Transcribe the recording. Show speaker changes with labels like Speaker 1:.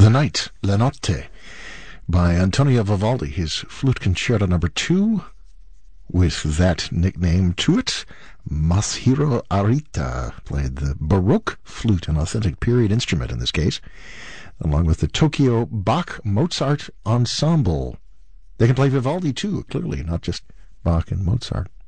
Speaker 1: The Night, La Notte, by Antonio Vivaldi, his Flute Concerto No. 2, with that nickname to it. Masahiro Arita played the Baroque flute, an authentic period instrument in this case, along with the Tokyo Bach-Mozart Ensemble. They can play Vivaldi too, clearly, not just Bach and Mozart.